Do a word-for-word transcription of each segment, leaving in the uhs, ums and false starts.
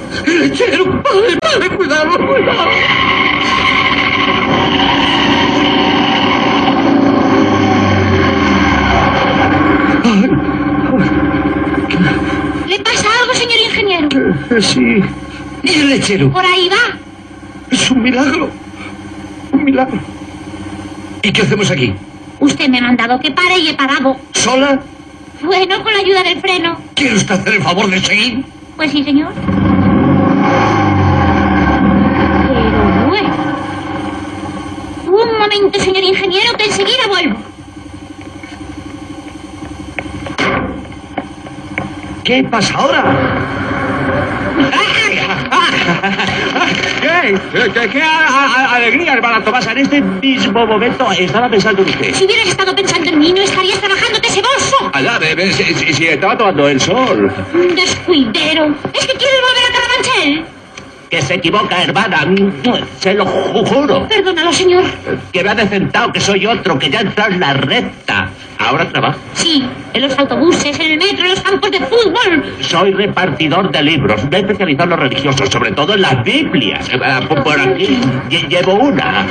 ¡Lechero! ¡Padre, padre! ¡Cuidado, cuidado! ¿Le pasa algo, señor ingeniero? Eh, sí. ¿Y el lechero? Por ahí va. Es un milagro. Un milagro. ¿Y qué hacemos aquí? Usted me ha mandado que pare y he parado. ¿Sola? Bueno, con la ayuda del freno. ¿Quiere usted hacer el favor de seguir? Pues sí, señor. Pero bueno. Un momento, señor ingeniero, que enseguida vuelvo. ¿Qué pasa ahora? ¿Qué? ¿Qué, qué a, a, alegría, hermana Tomasa? En este mismo momento estaba pensando en usted. Si hubieras estado pensando en mí, no estarías trabajándote ese bolso. Allá, bebé, si, si, si estaba tomando el sol. Descuidero. ¿Es que quieres volver a Carabanchel? Que se equivoca, hermana. Se lo juro. Perdónalo, señor. Que me ha decentado que soy otro, que ya he entrado en la recta. Ahora trabajo. Sí, en los autobuses, en el metro, en los campos de fútbol. Soy repartidor de libros. Me he especializado en los religiosos, sobre todo en las Biblias. Por aquí llevo una.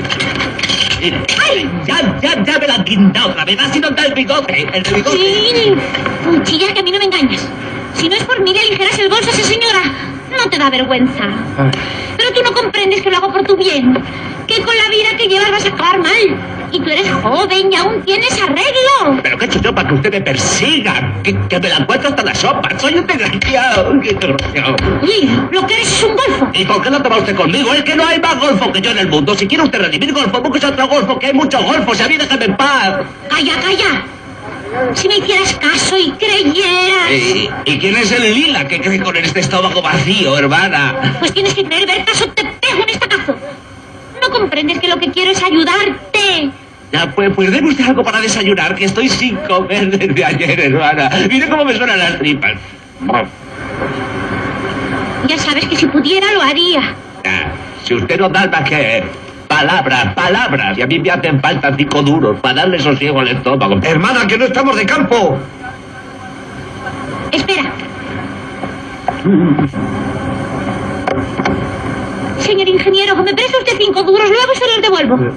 ¡Ay! Ya, ya, ya me la han quintado otra vez. Ha sido el bigote. El del bigote. Sí. Cuchilla, que a mí no me engañas. Si no es por mí, le aligeras el bolso a esa señora. No te da vergüenza. Ay. Pero tú no comprendes que lo hago por tu bien. Que con la vida que llevas vas a acabar mal. Y tú eres joven y aún tienes arreglo. Pero qué he hecho yo para que usted me persiga. Que, que me la encuentro hasta la sopa. Soy un desgraciado. Qué desgraciado. Uy, lo que eres es un golfo. ¿Y por qué no toma usted conmigo? Es que no hay más golfo que yo en el mundo. Si quiere usted redimir golfo, busque otro golfo, que hay muchos golfos. A mí déjame en paz. Calla, calla. Si me hicieras caso y creyeras... ¿Y, ¿Y quién es el lila que cree con este estómago vacío, hermana? Pues tienes que creer, ver caso, te pego en estacazo. ¿No comprendes que lo que quiero es ayudarte? Ya, pues, pues deme usted algo para desayunar, que estoy sin comer desde ayer, hermana. Mire cómo me suenan las tripas. Ya sabes que si pudiera lo haría. Ya, si usted no da más que... Palabras, palabras. Y a mí me hacen falta cinco duros para darle sosiego al estómago. Hermana, que no estamos de campo. Espera. Señor ingeniero, me presta usted cinco duros, luego se los devuelvo.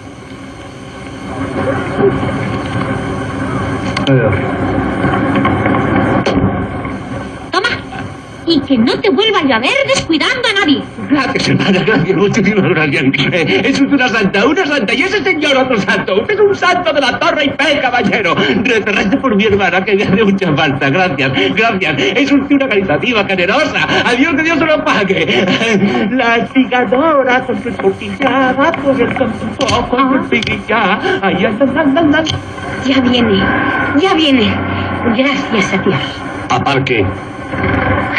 Toma. Y que no te vuelva yo a ver descuidando a nadie. Gracias, hermana, gracias, muchísimas gracias. Es usted una santa, una santa, y ese señor otro santo. Usted es un santo de la Torre y P, caballero. Rece por mi hermana, que me hace mucha falta. Gracias, gracias. Es usted una caritativa, generosa. Adiós, que Dios se lo pague. La cigadora con su escotillada por el campo, con su piguilla. Ahí andan, andan, andan. Ya viene, ya viene. Gracias a Dios. ¿A par qué?